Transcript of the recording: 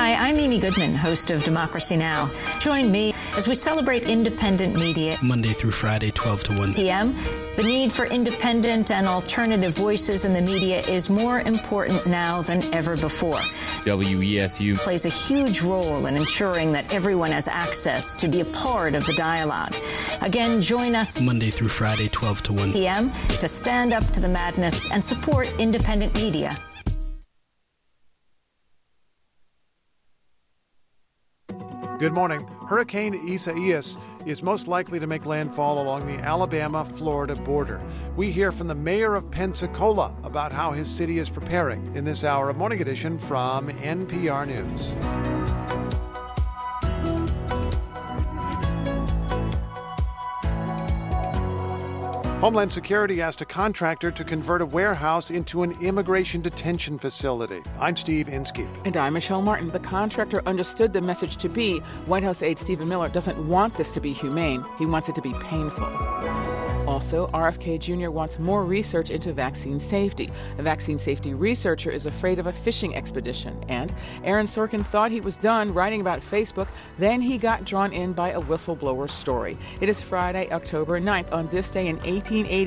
Hi, I'm Amy Goodman, host of Democracy Now! Join me as we celebrate independent media. Monday through Friday, 12 to 1 p.m. The need for independent and alternative voices in the media is more important now than ever before. WESU plays a huge role in ensuring that everyone has access to be a part of the dialogue. Again, join us Monday through Friday, 12 to 1 p.m. to stand up to the madness and support independent media. Good morning. Hurricane Isaias is most likely to make landfall along the Alabama-Florida border. We hear from the mayor of Pensacola about how his city is preparing in this hour of Morning Edition from NPR News. Homeland Security asked a contractor to convert a warehouse into an immigration detention facility. I'm Steve Inskeep. And I'm Michelle Martin. The contractor understood the message to be White House aide Stephen Miller doesn't want this to be humane. He wants it to be painful. Also, RFK Jr. wants more research into vaccine safety. A vaccine safety researcher is afraid of a fishing expedition. And Aaron Sorkin thought he was done writing about Facebook. Then he got drawn in by a whistleblower story. It is Friday, October 9th. On this day in 1880,